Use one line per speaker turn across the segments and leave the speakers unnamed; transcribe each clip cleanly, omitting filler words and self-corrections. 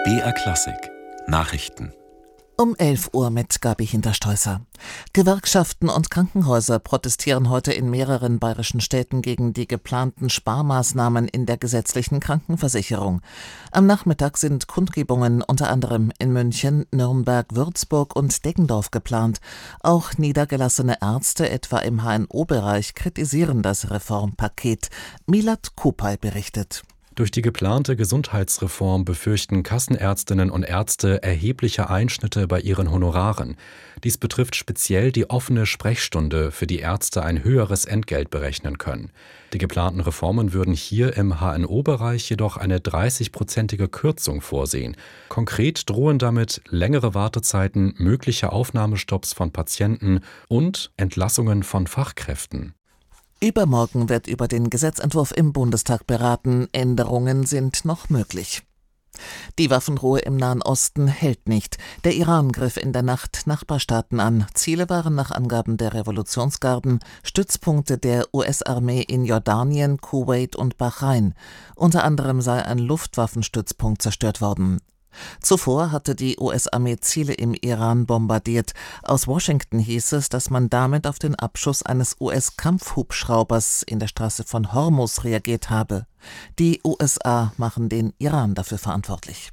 BR Klassik Nachrichten.
Um 11 Uhr mit Gabi Hintersteußer. Gewerkschaften und Krankenhäuser protestieren heute in mehreren bayerischen Städten gegen die geplanten Sparmaßnahmen in der gesetzlichen Krankenversicherung. Am Nachmittag sind Kundgebungen unter anderem in München, Nürnberg, Würzburg und Deggendorf geplant. Auch niedergelassene Ärzte, etwa im HNO-Bereich, kritisieren das Reformpaket. Milat Kupay berichtet.
Durch die geplante Gesundheitsreform befürchten Kassenärztinnen und Ärzte erhebliche Einschnitte bei ihren Honoraren. Dies betrifft speziell die offene Sprechstunde, für die Ärzte ein höheres Entgelt berechnen können. Die geplanten Reformen würden hier im HNO-Bereich jedoch eine 30-prozentige Kürzung vorsehen. Konkret drohen damit längere Wartezeiten, mögliche Aufnahmestopps von Patienten und Entlassungen von Fachkräften.
Übermorgen wird über den Gesetzentwurf im Bundestag beraten. Änderungen sind noch möglich. Die Waffenruhe im Nahen Osten hält nicht. Der Iran griff in der Nacht Nachbarstaaten an. Ziele waren nach Angaben der Revolutionsgarden Stützpunkte der US-Armee in Jordanien, Kuwait und Bahrain. Unter anderem sei ein Luftwaffenstützpunkt zerstört worden. Zuvor hatte die US-Armee Ziele im Iran bombardiert. Aus Washington hieß es, dass man damit auf den Abschuss eines US-Kampfhubschraubers in der Straße von Hormuz reagiert habe. Die USA machen den Iran dafür verantwortlich.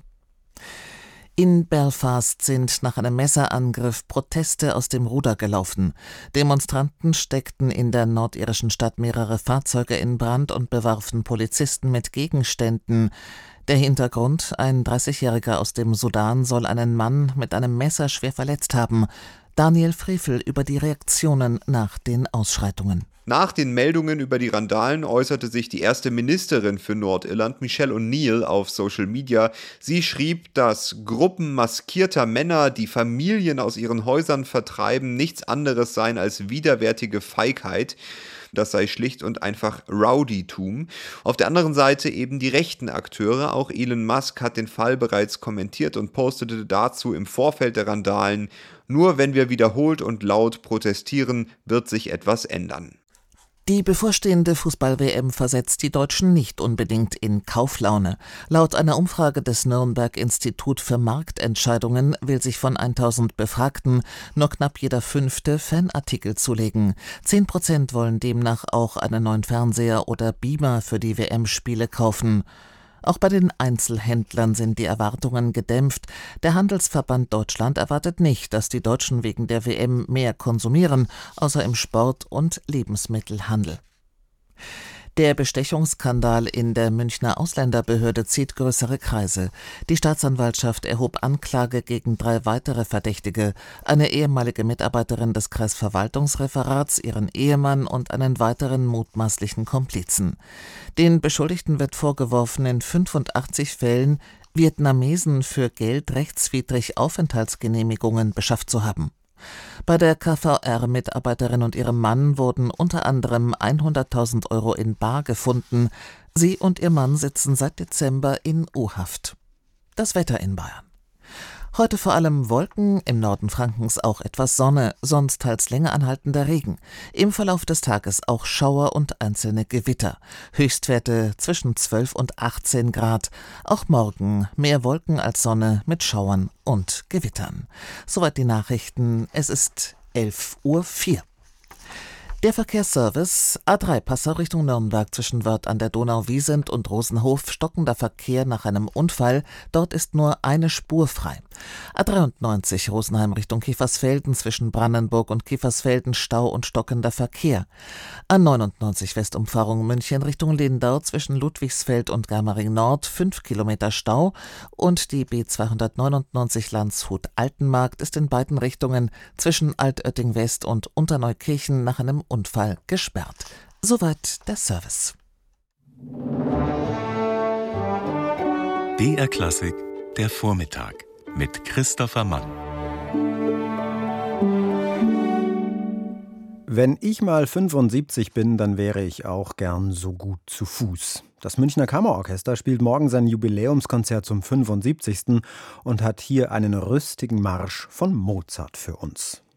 In Belfast sind nach einem Messerangriff Proteste aus dem Ruder gelaufen. Demonstranten steckten in der nordirischen Stadt mehrere Fahrzeuge in Brand und bewarfen Polizisten mit Gegenständen. Der Hintergrund: ein 30-Jähriger aus dem Sudan soll einen Mann mit einem Messer schwer verletzt haben. Daniel Frevel über die Reaktionen nach den Ausschreitungen.
Nach den Meldungen über die Randalen äußerte sich die erste Ministerin für Nordirland, Michelle O'Neill, auf Social Media. Sie schrieb, dass Gruppen maskierter Männer, die Familien aus ihren Häusern vertreiben, nichts anderes seien als widerwärtige Feigheit. Das sei schlicht und einfach Rowdytum. Auf der anderen Seite eben die rechten Akteure. Auch Elon Musk hat den Fall bereits kommentiert und postete dazu im Vorfeld der Randalen: Nur wenn wir wiederholt und laut protestieren, wird sich etwas ändern.
Die bevorstehende Fußball-WM versetzt die Deutschen nicht unbedingt in Kauflaune. Laut einer Umfrage des Nürnberg Institut für Marktentscheidungen will sich von 1000 Befragten nur knapp jeder 5. Fanartikel zulegen. 10% wollen demnach auch einen neuen Fernseher oder Beamer für die WM-Spiele kaufen. Auch bei den Einzelhändlern sind die Erwartungen gedämpft. Der Handelsverband Deutschland erwartet nicht, dass die Deutschen wegen der WM mehr konsumieren, außer im Sport- und Lebensmittelhandel. Der Bestechungsskandal in der Münchner Ausländerbehörde zieht größere Kreise. Die Staatsanwaltschaft erhob Anklage gegen 3 weitere Verdächtige: eine ehemalige Mitarbeiterin des Kreisverwaltungsreferats, ihren Ehemann und einen weiteren mutmaßlichen Komplizen. Den Beschuldigten wird vorgeworfen, in 85 Fällen Vietnamesen für Geld rechtswidrig Aufenthaltsgenehmigungen beschafft zu haben. Bei der KVR-Mitarbeiterin und ihrem Mann wurden unter anderem 100.000 Euro in bar gefunden. Sie und ihr Mann sitzen seit Dezember in U-Haft. Das Wetter in Bayern. Heute vor allem Wolken, im Norden Frankens auch etwas Sonne, sonst teils länger anhaltender Regen. Im Verlauf des Tages auch Schauer und einzelne Gewitter. Höchstwerte zwischen 12 und 18 Grad. Auch morgen mehr Wolken als Sonne mit Schauern und Gewittern. Soweit die Nachrichten. Es ist 11:04 Uhr. Der Verkehrsservice: A3 Passau Richtung Nürnberg zwischen Wörth an der Donau-Wiesent und Rosenhof, stockender Verkehr nach einem Unfall, dort ist nur eine Spur frei. A93 Rosenheim Richtung Kiefersfelden zwischen Brandenburg und Kiefersfelden, Stau und stockender Verkehr. A99 Westumfahrung München Richtung Lindau zwischen Ludwigsfeld und Germering Nord 5 Kilometer Stau, und die B299 Landshut-Altenmarkt ist in beiden Richtungen zwischen Altötting West und Unterneukirchen nach einem Unfall gesperrt. Soweit der Service.
BR Klassik, der Vormittag mit Christopher Mann.
Wenn ich mal 75 bin, dann wäre ich auch gern so gut zu Fuß. Das Münchner Kammerorchester spielt morgen sein Jubiläumskonzert zum 75. und hat hier einen rüstigen Marsch von Mozart für uns.